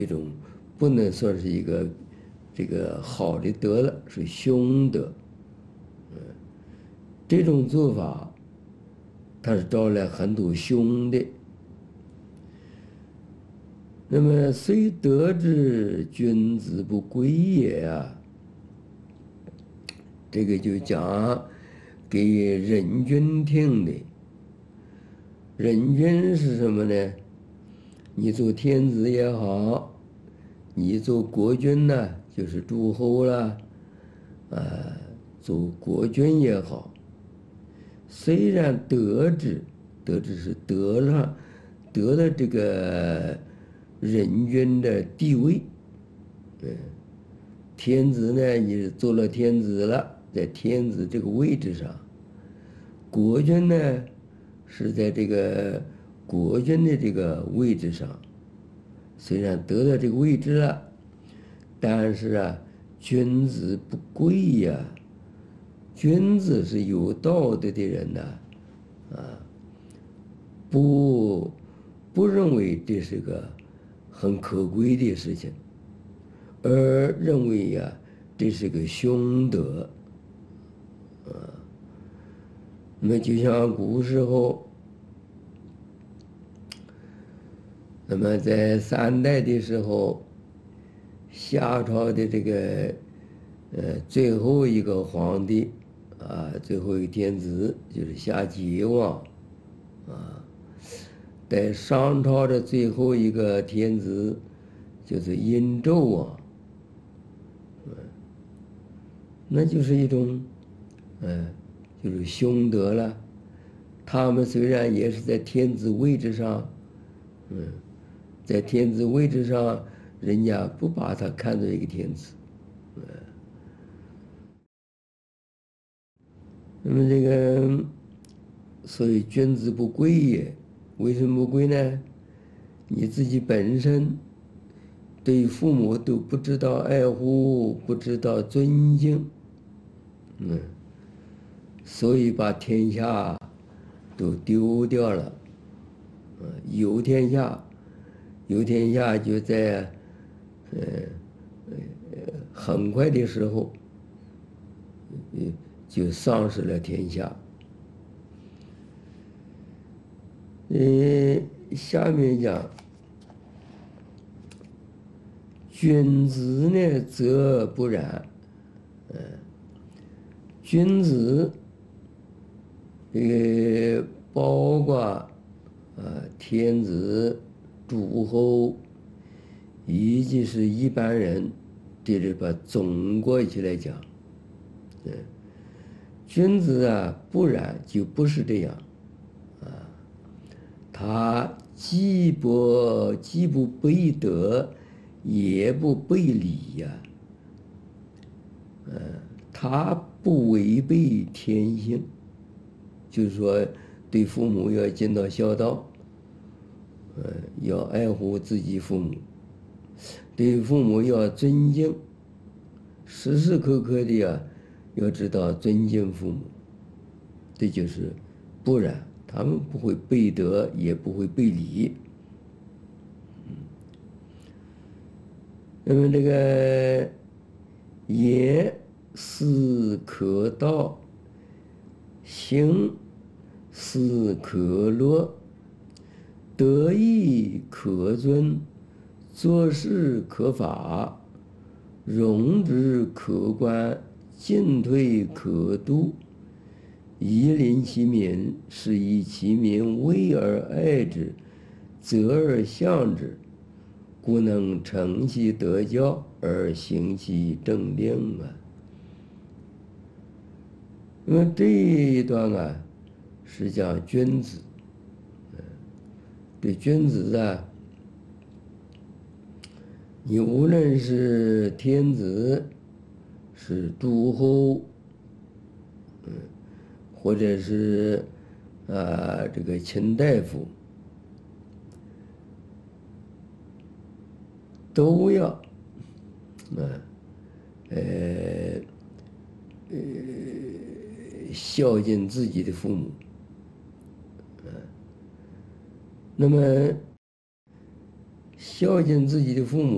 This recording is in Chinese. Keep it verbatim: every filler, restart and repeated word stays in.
这种不能算是一个这个好的德了，是凶德。嗯，这种做法，它是招来很多凶的。那么虽得之，君子不贵也啊。这个就讲给人君听的。人君是什么呢？你做天子也好，你做国君呢，就是诸侯啦，啊，做国君也好。虽然得之，得之是得了，得了这个人君的地位，嗯，天子呢，你做了天子了，在天子这个位置上。国君呢，是在这个国君的这个位置上，虽然得到这个位置了，但是啊，君子不贵呀。君子是有道德的人呐，啊，不不认为这是个很可贵的事情，而认为呀，这是个凶德，啊。那么就像古时候，那么在三代的时候，夏朝的这个呃最后一个皇帝啊，最后一个天子就是夏桀王啊。在商朝的最后一个天子就是殷纣王，嗯，那就是一种，嗯，就是凶德了。他们虽然也是在天子位置上，嗯，在天子位置上，人家不把他看作一个天子，嗯。那么这个，所以君子不贵也。为什么不贵呢？你自己本身对父母都不知道爱护，不知道尊敬，嗯，所以把天下都丢掉了。嗯，有天下，有天下就在，呃，呃，很快的时候，嗯，就丧失了天下。呃，下面讲，君子呢，则不然。嗯，君子，这个包括啊天子、诸侯，以及是一般人，这里把总过起来讲，嗯，君子啊，不然就不是这样，啊，他既不既不背德，也不背礼呀，嗯，他不违背天性，就是说，对父母要尽到孝道，嗯，要爱护自己父母，对父母要尊敬，时时刻刻的呀，要知道尊敬父母，这就是不然，他们不会背德，也不会背礼。嗯，那么这个言思可道，行思可乐，得意可尊，做事可法，容之可观，进退可度。宜临其民，是以其民威而爱之，责而象之，故能承其德教而行其政令啊。那么这一段啊，是讲君子。对君子啊，你无论是天子，是诸侯，嗯，或者是啊这个卿大夫，都要，啊，呃呃孝敬自己的父母，啊，那么孝敬自己的父母。